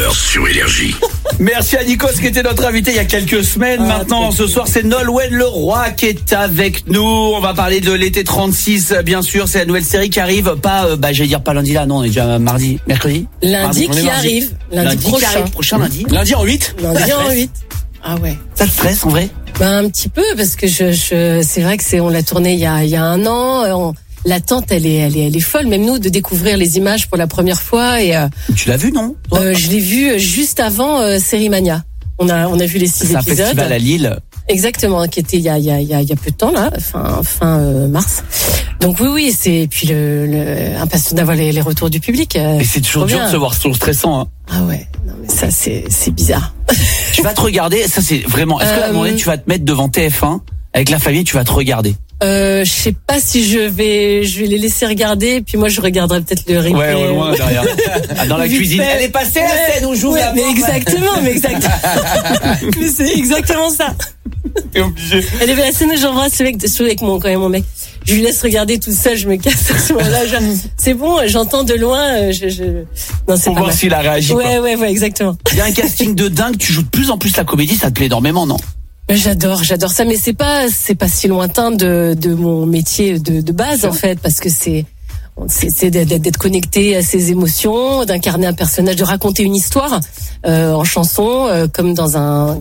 19h sur Énergie. Merci à Nikos qui était notre invité il y a quelques semaines. Maintenant, ce soir, c'est Nolwenn Leroy qui est avec nous. On va parler de l'été 36, bien sûr. C'est la nouvelle série qui arrive. Pas, j'allais dire pas lundi là, non, on est déjà mercedi. Lundi qui arrive. Lundi prochain lundi. Lundi en 8. Lundi en 8. Ah ouais. Ça te stresse en vrai? Un petit peu, parce que c'est vrai que on l'a tourné il y a un an. L'attente, elle est folle, même nous, de découvrir les images pour la première fois. Et tu l'as vu, non? Je l'ai vu juste avant Série Mania. On a vu les 6 épisodes. C'est un festival à Lille. Exactement, qui était il y a peu de temps là, fin mars. Donc oui, c'est puis impatient d'avoir les retours du public. Et c'est toujours dur de se voir stressant. Hein. Ah ouais, non mais ça c'est bizarre. Tu vas te regarder, ça c'est vraiment. Est-ce que à un moment donné tu vas te mettre devant TF1 avec la famille, tu vas te regarder? Je sais pas si je vais les laisser regarder, puis moi je regarderai peut-être le replay. Ouais, au loin derrière. Dans la cuisine. Elle est passée la scène où j'ouvre la porte. Mais exactement. Mais c'est exactement ça. T'es obligé. Elle est la scène où j'embrasse avec mon mec. Je lui laisse regarder tout ça, je me casse à ce moment-là. C'est bon, j'entends de loin. Non, c'est pour pas voir mal. s'il a réagi. Ouais, exactement. Il y a un casting de dingue. Tu joues de plus en plus la comédie, ça te plaît énormément, non? J'adore ça, mais c'est pas si lointain de mon métier de base en fait, parce que c'est d'être connecté à ses émotions, d'incarner un personnage, de raconter une histoire en chanson, comme dans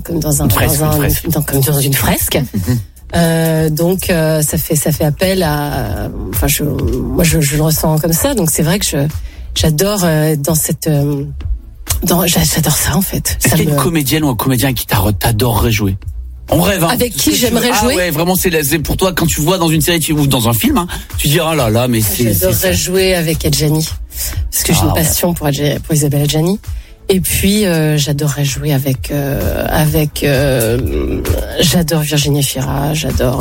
une fresque. Donc ça fait appel à, je le ressens comme ça, donc c'est vrai que j'adore j'adore ça en fait. Est-ce qu'il y a une comédienne ou un comédien qui t'adorerait jouer? On rêve. Hein, avec qui j'aimerais jouer? Ah ouais, vraiment, c'est pour toi quand tu vois dans une série ou dans un film, hein, tu dis ah là, mais j'adorerais jouer avec Adjani, parce que j'ai une passion pour Isabelle Adjani. Et puis j'adorerais jouer avec j'adore Virginie Fira, j'adore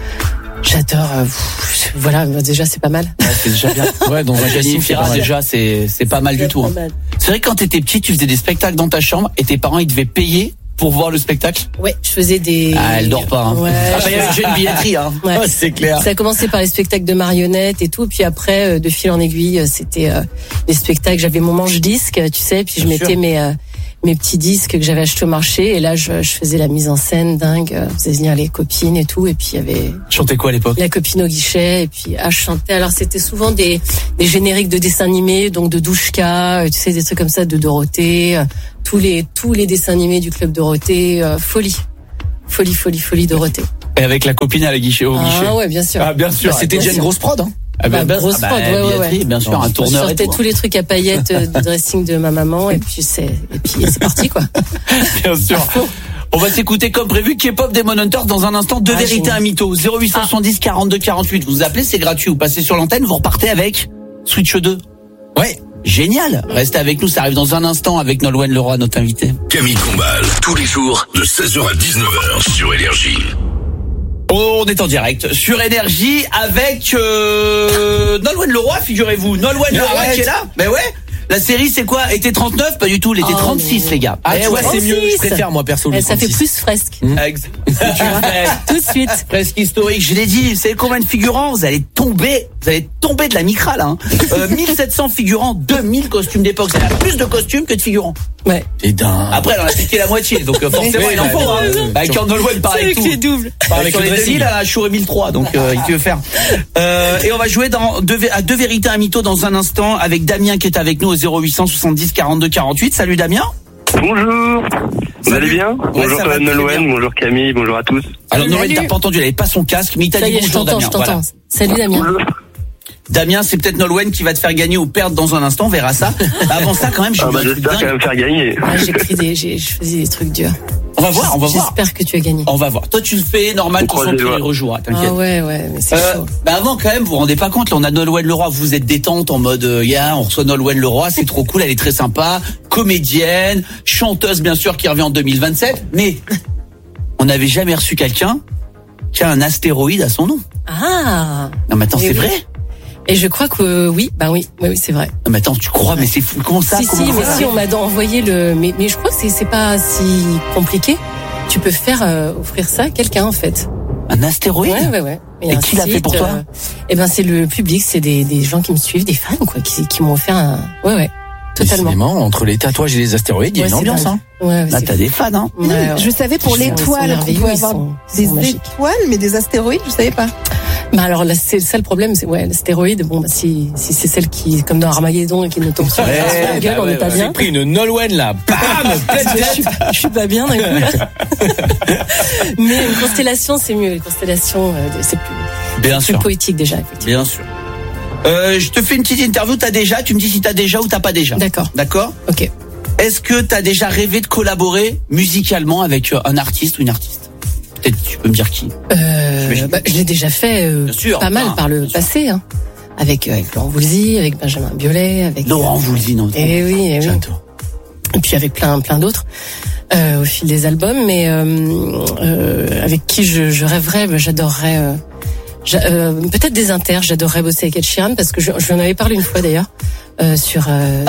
voilà, déjà c'est pas mal. Ouais, c'est déjà bien. Ouais, donc Virginie Fira déjà c'est pas mal du tout. Hein. C'est vrai que quand t'étais petit, tu faisais des spectacles dans ta chambre et tes parents ils devaient payer pour voir le spectacle? Ouais, je faisais des... Ah, elle dort pas, hein. Ouais. J'ai une billetterie, hein. Ouais. Oh, c'est clair. Ça a commencé par les spectacles de marionnettes et tout, puis après, de fil en aiguille, c'était les spectacles. J'avais mon manche-disque, tu sais, puis je mettais mes petits disques que j'avais achetés au marché, et là, je faisais la mise en scène dingue, je faisais venir les copines et tout, et puis il y avait... Chantais quoi à l'époque? La copine au guichet, et puis je chantais. Alors c'était souvent des génériques de dessins animés, donc de Douchka, tu sais, des trucs comme ça, de Dorothée, tous les dessins animés du club Dorothée, folie Dorothée. Et avec la copine à la guichet au guichet. Ah ouais, bien sûr. Ah bien sûr. Bah, c'était déjà une grosse prod, hein. Grosse prod, ouais. Bien sûr, un tourneur. Je sortais tous les trucs à paillettes de dressing de ma maman, et puis c'est parti, quoi. Bien sûr. On va s'écouter comme prévu K-pop Demon Hunters dans un instant. Deux vérités, un mytho. 0870 42 48. Vous appelez, c'est gratuit. Vous passez sur l'antenne, vous repartez avec Switch 2. Ouais. Génial. Restez avec nous, ça arrive dans un instant avec Nolwenn Leroy, notre invité. Camille Combal, tous les jours de 16h à 19h sur Énergie. On est en direct sur Énergie avec Nolwenn Leroy, figurez-vous. Nolwenn Leroy qui est là. Mais ouais. La série c'est quoi? Été 39? Pas du tout, l'été 36 les gars. Ah tu vois, c'est mieux, je préfère moi perso le 36. Ça fait plus fresque. Tout de suite. Fresque historique, je l'ai dit, vous savez combien de figurants? Vous allez tomber de la micra là. 1700 figurants, 2000 costumes d'époque. Ça a plus de costumes que de figurants. Ouais. C'est dingue. Après, on a piqué la moitié, donc forcément, il en faut. Avec Nolwenn, pareil. Avec les doubles. Sur les 2000, elle a chouré 1003, donc il peut faire. Et on va jouer à deux vérités, un mytho dans un instant avec Damien qui est avec nous au 0870 42 48. Salut Damien. Bonjour. Vous allez bien? Bonjour Nolwenn, bonjour Camille, bonjour à tous. Alors Nolwenn, t'as pas entendu, elle avait pas son casque, mais il t'a dit bonjour Damien. Je t'entends. Salut Damien. Bonjour. Damien, c'est peut-être Nolwenn qui va te faire gagner ou perdre dans un instant, on verra ça. Avant ça, quand même, j'espère quand même faire gagner. Je faisais des trucs durs. On va voir. J'espère que tu as gagné. On va voir. Toi, tu le fais normal, qu'on s'en prie, rejouera, t'inquiète. Ah ouais, mais c'est chaud. Avant, quand même, vous vous rendez pas compte, là, on a Nolwenn Leroy, vous êtes détente en mode, on reçoit Nolwenn Leroy, c'est trop cool, elle est très sympa, comédienne, chanteuse, bien sûr, qui revient en 2027, mais on n'avait jamais reçu quelqu'un qui a un astéroïde à son nom. Ah. Non, mais attends, c'est vrai? Et je crois que oui, c'est vrai. Non, mais attends, tu crois, mais c'est fou, comment ça? Si, on m'a envoyé mais je crois que c'est pas si compliqué. Tu peux offrir ça à quelqu'un, en fait. Un astéroïde? Ouais. Et qui l'a fait pour toi? C'est le public, c'est des gens qui me suivent, des fans, quoi, qui m'ont offert un, ouais. Totalement. Décidément, entre les tatouages et les astéroïdes, il y a une ambiance, hein. Ouais, Là, t'as des fans, hein. Je savais pour l'étoile qu'on pouvait avoir des étoiles, mais des astéroïdes, je savais pas. Bah alors là, c'est ça le problème, c'est l'astéroïde. Bon, bah, si c'est celle qui, comme dans Armageddon, qui nous tombe sur la gueule, on n'est pas bien. J'ai pris une Nolwenn là, bam, pleine tête. Je suis pas bien d'un coup là. Mais une constellation, c'est mieux. Une constellation, c'est plus poétique déjà, effectivement. Bien sûr. Je te fais une petite interview. Tu me dis si t'as déjà ou t'as pas déjà. D'accord. Ok. Est-ce que t'as déjà rêvé de collaborer musicalement avec un artiste ou une artiste? Peut-être tu peux me dire qui. Je l'ai déjà fait pas mal par le passé, hein. Avec Laurent Voulzy, avec Benjamin Biolay, avec Laurent Voulzy, non. Eh oui. J'adore. Et puis avec plein d'autres au fil des albums, mais avec qui je rêverais, j'adorerais peut-être des inters, j'adorerais bosser avec Ed Sheeran parce que je lui en avais parlé une fois d'ailleurs sur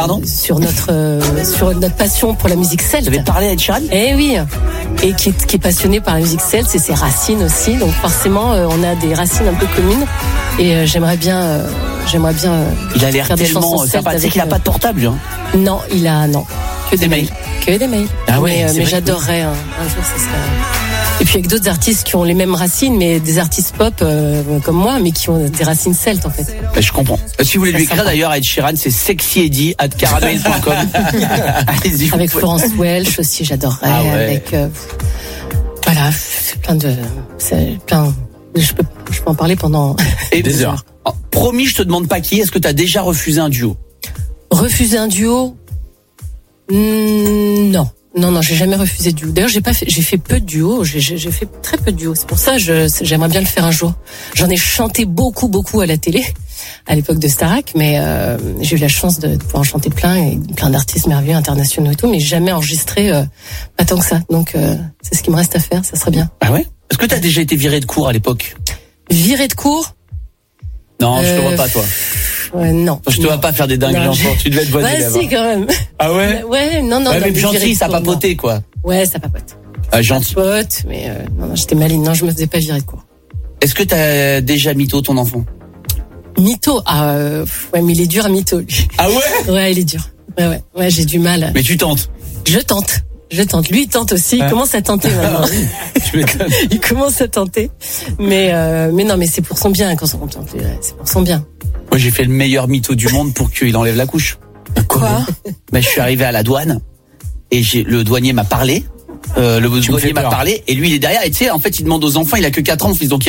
notre passion pour la musique celte. Tu avais parlé à Ed Sheeran? Eh oui, et qui est passionné par la musique celte, c'est ses racines aussi, donc forcément on a des racines un peu communes et j'aimerais bien il a l'air tellement sympa. Tu sais qu'il a pas de portable, lui, hein? Non, que des mails. Ah ouais, mais j'adorerais un jour, ça serait. Et puis avec d'autres artistes qui ont les mêmes racines, mais des artistes pop comme moi, mais qui ont des racines celtes en fait. Je comprends. Si vous voulez lui écrire d'ailleurs à Ed Sheeran, c'est sexyeddy@caramel.com. Allez-y. Avec Florence Welch aussi, j'adorerais. Ah ouais. Avec voilà, c'est plein. Je peux en parler pendant des heures. Promis, je te demande pas qui. Est-ce que tu as déjà refusé un duo? Refuser un duo? Non, j'ai jamais refusé de duo. D'ailleurs, j'ai fait peu de duos. J'ai fait très peu de duos. C'est pour ça, j'aimerais bien le faire un jour. J'en ai chanté beaucoup à la télé, à l'époque de Starac, mais j'ai eu la chance de pouvoir en chanter plein et plein d'artistes merveilleux internationaux et tout, mais jamais enregistré pas tant que ça. Donc, c'est ce qui me reste à faire. Ça serait bien. Ah ouais? Est-ce que t'as déjà été viré de cours à l'époque? Viré de cours? Non, je te vois pas, toi. Ouais, non. Je te vois pas faire des dingueries encore. Tu devais être bonne élève. Si, quand même. Ah ouais? Ouais, non. Mais gentil, ça papotait, quoi. Ouais, ça papote. Gentil. Ça papote, mais non, j'étais maligne. Non, je me faisais pas virer de cours. Est-ce que t'as déjà mytho ton enfant? Mytho? Ouais, mais il est dur à mytho, lui. Ah ouais? Ouais, il est dur. Ouais, j'ai du mal. Mais tu tentes? Je tente. Lui, il tente aussi. Il commence à tenter maintenant. Il commence à tenter. Mais non, mais c'est pour son bien quand on tente. C'est pour son bien. Moi, j'ai fait le meilleur mytho du monde pour qu'il enlève la couche. Quoi? Je suis arrivé à la douane et le douanier m'a parlé. Et lui, il est derrière. Et tu sais, en fait, il demande aux enfants, il a que 4 ans, donc